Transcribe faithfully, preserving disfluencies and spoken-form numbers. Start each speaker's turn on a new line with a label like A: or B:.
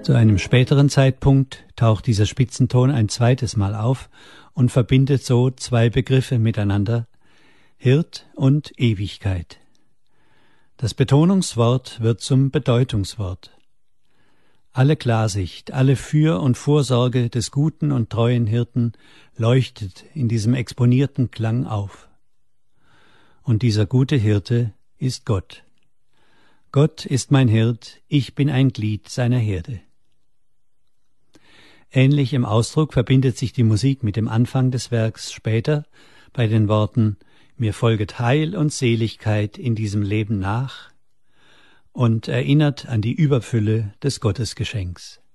A: Zu einem späteren Zeitpunkt taucht dieser Spitzenton ein zweites Mal auf und verbindet so zwei Begriffe miteinander, Hirt und Ewigkeit. Das Betonungswort wird zum Bedeutungswort. Alle Klarsicht, alle Für- und Vorsorge des guten und treuen Hirten leuchtet in diesem exponierten Klang auf. Und dieser gute Hirte ist Gott. Gott ist mein Hirt, ich bin ein Glied seiner Herde. Ähnlich im Ausdruck verbindet sich die Musik mit dem Anfang des Werks später bei den Worten »Mir folget Heil und Seligkeit in diesem Leben nach« und erinnert an die Überfülle des Gottesgeschenks.